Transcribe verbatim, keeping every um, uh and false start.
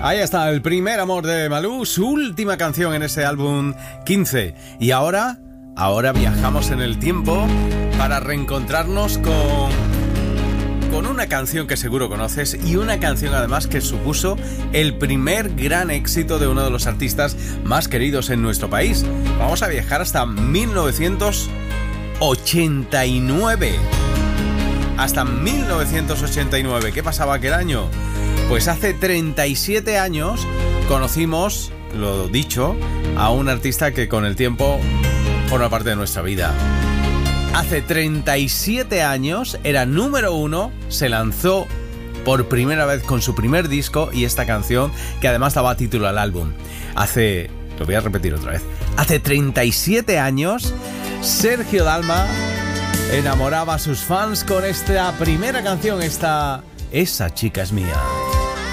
Ahí está, el primer amor de Malú, su última canción en ese álbum quince. Y ahora, ahora viajamos en el tiempo para reencontrarnos con, con una canción que seguro conoces y una canción además que supuso el primer gran éxito de uno de los artistas más queridos en nuestro país. Vamos a viajar hasta mil novecientos ochenta y nueve. Hasta mil novecientos ochenta y nueve. ¿Qué pasaba aquel año? Pues hace treinta y siete años conocimos, lo dicho, a un artista que con el tiempo forma parte de nuestra vida. Hace treinta y siete años era número uno, se lanzó por primera vez con su primer disco y esta canción que además daba título al álbum. Hace, lo voy a repetir otra vez, hace treinta y siete años Sergio Dalma enamoraba a sus fans con esta primera canción, esta Esa chica es mía.